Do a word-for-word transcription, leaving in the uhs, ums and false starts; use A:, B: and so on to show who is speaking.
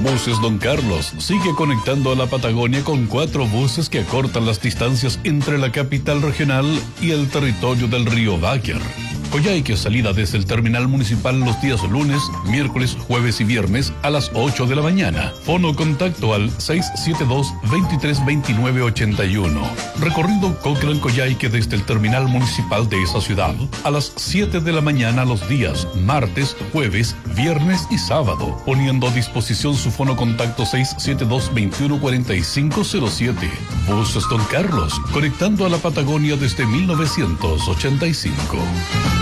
A: Buses Don Carlos sigue conectando a la Patagonia con cuatro buses que acortan las distancias entre la capital regional y el territorio del río Báquer. Coyhaique, salida desde el terminal municipal los días lunes, miércoles, jueves y viernes a las ocho de la mañana. Fono contacto al seis siete dos, veintitrés veintinueve ochenta y uno. Recorrido Cochrane-Coyhaique desde el terminal municipal de esa ciudad a las siete de la mañana los días martes, jueves, viernes y sábado. Poniendo a disposición su fono contacto seis siete dos, veintiuno cuarenta y cinco cero siete. Buses Don Carlos, conectando a la Patagonia desde mil novecientos ochenta y cinco.